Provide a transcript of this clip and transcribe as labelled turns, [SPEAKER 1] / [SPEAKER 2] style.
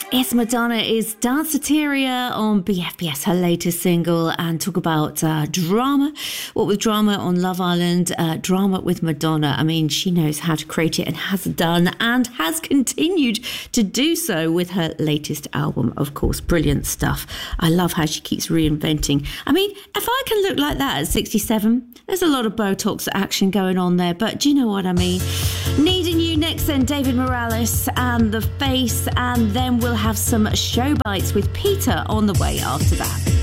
[SPEAKER 1] Yes, Madonna is Danceteria on BFBS, her latest single, and talk about drama. What with drama on Love Island, drama with Madonna. I mean, she knows how to create it and has done and has continued to do so with her latest album, of course. Brilliant stuff. I love how she keeps reinventing. I mean, if I can look like that at 67, there's a lot of Botox action going on there, but do you know what I mean? Needing You next then, David Morales and The Face, and then we'll have some show bites with Peter on the way after that.